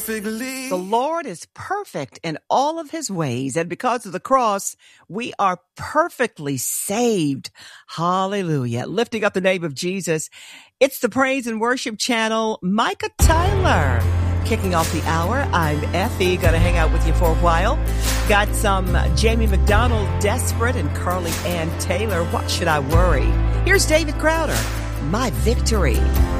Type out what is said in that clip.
perfectly. The Lord is perfect in all of his ways, and because of the cross, we are perfectly saved. Hallelujah. Lifting up the name of Jesus. It's the Praise and Worship Channel. Micah Tyler kicking off the hour. I'm Effie, gonna hang out with you for a while. Got some Jamie McDonald, Desperate, and Carly Ann Taylor, What Should I Worry? Here's David Crowder, My Victory.